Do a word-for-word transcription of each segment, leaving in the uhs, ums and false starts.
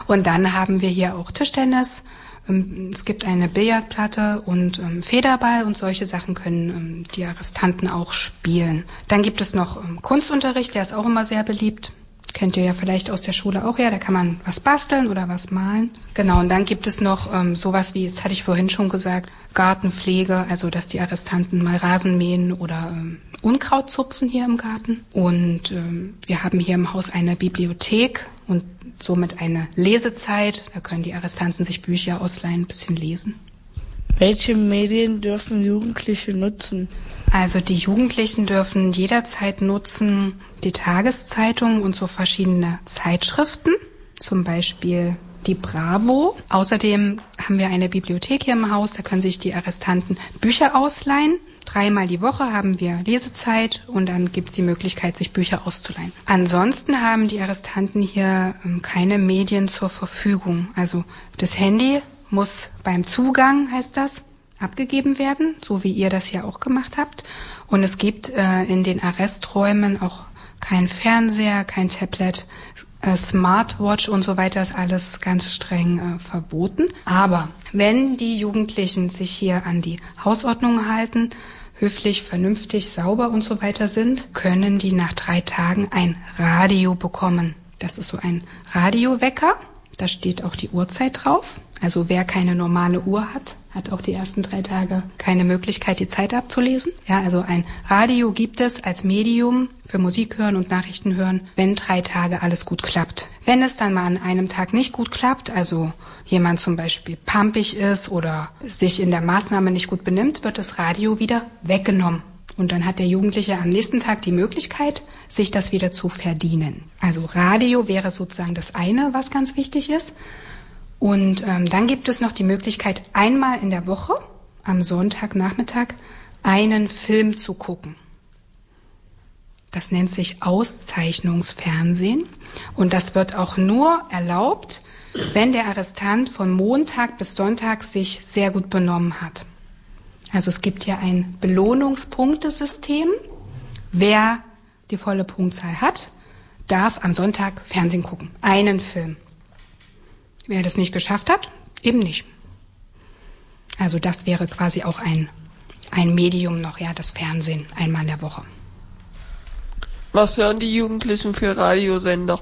Und dann haben wir hier auch Tischtennis. Es gibt eine Billardplatte und ähm, Federball und solche Sachen können ähm, die Arrestanten auch spielen. Dann gibt es noch ähm, Kunstunterricht, der ist auch immer sehr beliebt. Kennt ihr ja vielleicht aus der Schule auch, ja, da kann man was basteln oder was malen. Genau, und dann gibt es noch ähm, sowas wie, das hatte ich vorhin schon gesagt, Gartenpflege, also dass die Arrestanten mal Rasen mähen oder ähm, Unkraut zupfen hier im Garten. Und ähm, wir haben hier im Haus eine Bibliothek und somit eine Lesezeit. Da können die Arrestanten sich Bücher ausleihen, ein bisschen lesen. Welche Medien dürfen Jugendliche nutzen? Also die Jugendlichen dürfen jederzeit nutzen die Tageszeitung und so verschiedene Zeitschriften, zum Beispiel die Bravo. Außerdem haben wir eine Bibliothek hier im Haus, da können sich die Arrestanten Bücher ausleihen. Dreimal die Woche haben wir Lesezeit und dann gibt es die Möglichkeit, sich Bücher auszuleihen. Ansonsten haben die Arrestanten hier ähm, keine Medien zur Verfügung. Also das Handy muss beim Zugang, heißt das, abgegeben werden, so wie ihr das ja auch gemacht habt. Und es gibt äh, in den Arresträumen auch kein Fernseher, kein Tablet, äh, Smartwatch und so weiter, ist alles ganz streng äh, verboten. Aber wenn die Jugendlichen sich hier an die Hausordnung halten, höflich, vernünftig, sauber und so weiter sind, können die nach drei Tagen ein Radio bekommen. Das ist so ein Radiowecker. Da steht auch die Uhrzeit drauf. Also wer keine normale Uhr hat, hat auch die ersten drei Tage keine Möglichkeit, die Zeit abzulesen. Ja, also ein Radio gibt es als Medium für Musik hören und Nachrichten hören, wenn drei Tage alles gut klappt. Wenn es dann mal an einem Tag nicht gut klappt, also jemand zum Beispiel pampig ist oder sich in der Maßnahme nicht gut benimmt, wird das Radio wieder weggenommen. Und dann hat der Jugendliche am nächsten Tag die Möglichkeit, sich das wieder zu verdienen. Also Radio wäre sozusagen das eine, was ganz wichtig ist. Und ähm, dann gibt es noch die Möglichkeit, einmal in der Woche, am Sonntagnachmittag, einen Film zu gucken. Das nennt sich Auszeichnungsfernsehen. Und das wird auch nur erlaubt, wenn der Arrestant von Montag bis Sonntag sich sehr gut benommen hat. Also es gibt ja ein Belohnungspunktesystem. Wer die volle Punktzahl hat, darf am Sonntag Fernsehen gucken. Einen Film. Wer das nicht geschafft hat, eben nicht. Also das wäre quasi auch ein, ein Medium noch, ja, das Fernsehen, einmal in der Woche. Was hören die Jugendlichen für Radiosender?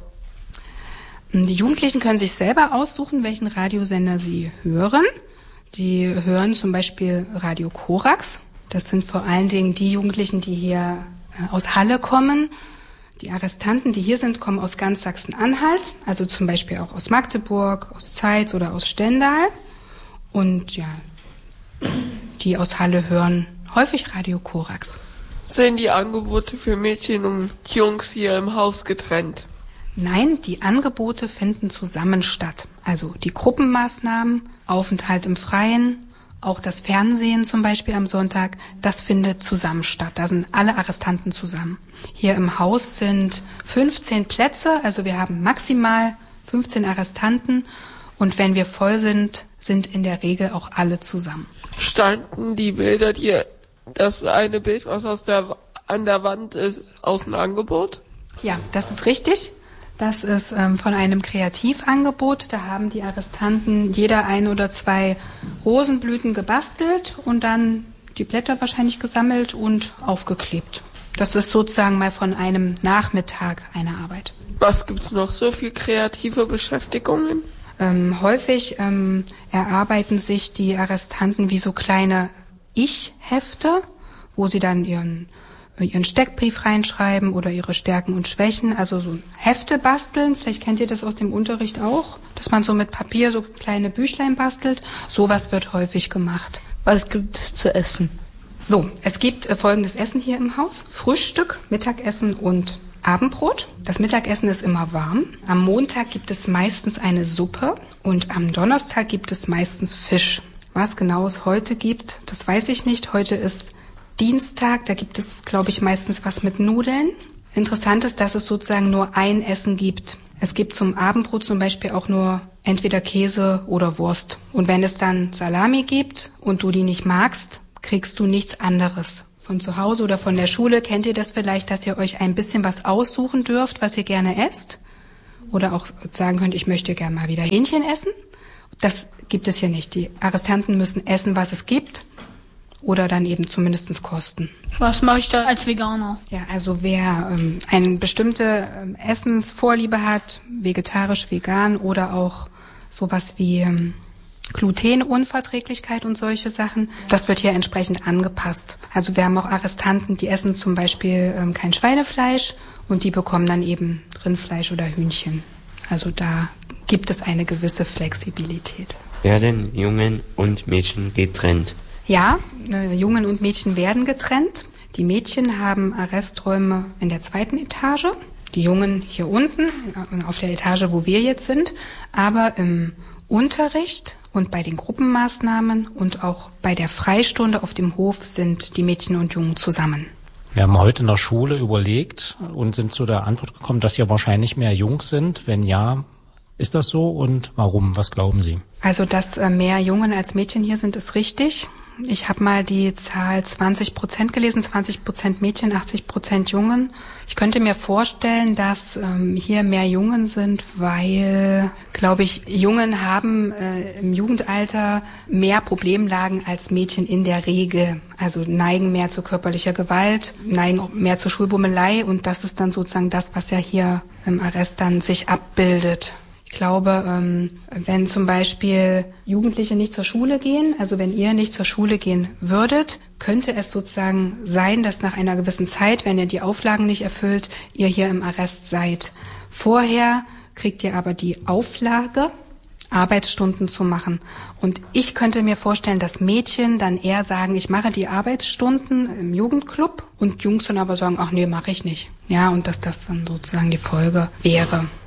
Die Jugendlichen können sich selber aussuchen, welchen Radiosender sie hören. Die hören zum Beispiel Radio Korax. Das sind vor allen Dingen die Jugendlichen, die hier äh, aus Halle kommen. Die Arrestanten, die hier sind, kommen aus ganz Sachsen-Anhalt, also zum Beispiel auch aus Magdeburg, aus Zeitz oder aus Stendal. Und ja, die aus Halle hören häufig Radio Korax. Sind die Angebote für Mädchen und Jungs hier im Haus getrennt? Nein, die Angebote finden zusammen statt. Also die Gruppenmaßnahmen, Aufenthalt im Freien, auch das Fernsehen zum Beispiel am Sonntag, das findet zusammen statt. Da sind alle Arrestanten zusammen. Hier im Haus sind fünfzehn Plätze, also wir haben maximal fünfzehn Arrestanten. Und wenn wir voll sind, sind in der Regel auch alle zusammen. Standen die Bilder, die das eine Bild, was aus der, an der Wand ist, aus dem Angebot? Ja, das ist richtig. Das ist ähm, von einem Kreativangebot. Da haben die Arrestanten jeder ein oder zwei Rosenblüten gebastelt und dann die Blätter wahrscheinlich gesammelt und aufgeklebt. Das ist sozusagen mal von einem Nachmittag eine Arbeit. Was gibt's noch so für kreative Beschäftigungen? Ähm, häufig ähm, erarbeiten sich die Arrestanten wie so kleine Ich-Hefte, wo sie dann ihren ihren Steckbrief reinschreiben oder ihre Stärken und Schwächen, also so Hefte basteln. Vielleicht kennt ihr das aus dem Unterricht auch, dass man so mit Papier so kleine Büchlein bastelt. Sowas wird häufig gemacht. Was gibt es zu essen? So, es gibt äh, folgendes Essen hier im Haus. Frühstück, Mittagessen und Abendbrot. Das Mittagessen ist immer warm. Am Montag gibt es meistens eine Suppe und am Donnerstag gibt es meistens Fisch. Was genau es heute gibt, das weiß ich nicht. Heute ist Dienstag, da gibt es, glaube ich, meistens was mit Nudeln. Interessant ist, dass es sozusagen nur ein Essen gibt. Es gibt zum Abendbrot zum Beispiel auch nur entweder Käse oder Wurst. Und wenn es dann Salami gibt und du die nicht magst, kriegst du nichts anderes. Von zu Hause oder von der Schule kennt ihr das vielleicht, dass ihr euch ein bisschen was aussuchen dürft, was ihr gerne esst. oder auch sagen könnte, ich möchte gerne mal wieder Hähnchen essen. Das gibt es hier nicht. Die Arrestanten müssen essen, was es gibt oder dann eben zumindest kosten. Was mache ich da als Veganer? Ja, also wer ähm, eine bestimmte ähm, Essensvorliebe hat, vegetarisch, vegan oder auch sowas wie ähm, Glutenunverträglichkeit und solche Sachen, das wird hier entsprechend angepasst. Also wir haben auch Arrestanten, die essen zum Beispiel ähm, kein Schweinefleisch und die bekommen dann eben Rindfleisch oder Hühnchen. Also da gibt es eine gewisse Flexibilität. Werden Jungen und Mädchen getrennt? Ja, äh, Jungen und Mädchen werden getrennt. Die Mädchen haben Arresträume in der zweiten Etage, die Jungen hier unten, äh, auf der Etage, wo wir jetzt sind. Aber im Unterricht und bei den Gruppenmaßnahmen und auch bei der Freistunde auf dem Hof sind die Mädchen und Jungen zusammen. Wir haben heute in der Schule überlegt und sind zu der Antwort gekommen, dass hier wahrscheinlich mehr Jungs sind. Wenn ja, ist das so und warum? Was glauben Sie? Also, dass äh, mehr Jungen als Mädchen hier sind, ist richtig. Ich habe mal die Zahl zwanzig Prozent gelesen, zwanzig Prozent Mädchen, achtzig Prozent Jungen. Ich könnte mir vorstellen, dass ähm, hier mehr Jungen sind, weil, glaube ich, Jungen haben äh, im Jugendalter mehr Problemlagen als Mädchen in der Regel. Also neigen mehr zu körperlicher Gewalt, neigen auch mehr zur Schulbummelei und das ist dann sozusagen das, was ja hier im Arrest dann sich abbildet. Ich glaube, wenn zum Beispiel Jugendliche nicht zur Schule gehen, also wenn ihr nicht zur Schule gehen würdet, könnte es sozusagen sein, dass nach einer gewissen Zeit, wenn ihr die Auflagen nicht erfüllt, ihr hier im Arrest seid. Vorher kriegt ihr aber die Auflage, Arbeitsstunden zu machen. Und ich könnte mir vorstellen, dass Mädchen dann eher sagen, ich mache die Arbeitsstunden im Jugendclub und Jungs dann aber sagen, ach nee, mache ich nicht. Ja, und dass das dann sozusagen die Folge wäre.